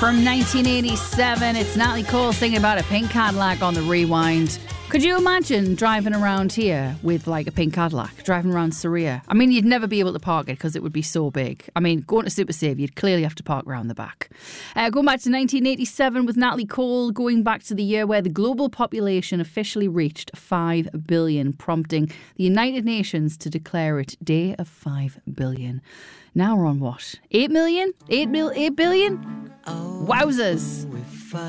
From 1987, it's Natalie Cole singing about a pink Cadillac on the Rewind. Could you imagine driving around here with like a pink Cadillac, driving around Surrey? I mean, you'd never be able to park it because it would be so big. I mean, going to Super Save, you'd clearly have to park around the back. Going back to 1987 with Natalie Cole, going back to the year where the global population officially reached 5 billion, prompting the United Nations to declare it Day of 5 billion. Now we're on what? 8 million? 8 billion? Wowzers.